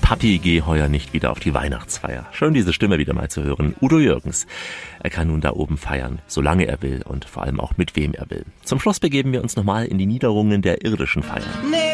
Papi, geh heuer nicht wieder auf die Weihnachtsfeier. Schön, diese Stimme wieder mal zu hören. Udo Jürgens. Er kann nun da oben feiern, solange er will und vor allem auch mit wem er will. Zum Schluss begeben wir uns nochmal in die Niederungen der irdischen Feier.